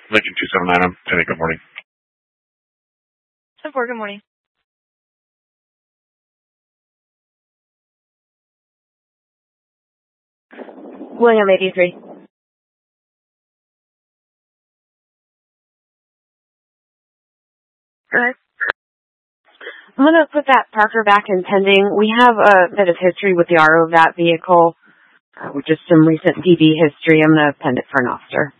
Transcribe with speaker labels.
Speaker 1: Lincoln 279, I'm 10 good morning.
Speaker 2: 10-4, good morning.
Speaker 3: William 83.
Speaker 2: Good.
Speaker 3: I'm going to put that Parker back in pending. We have a bit of history with the RO of that vehicle, with just some recent DB history. I'm going to pend it for an officer.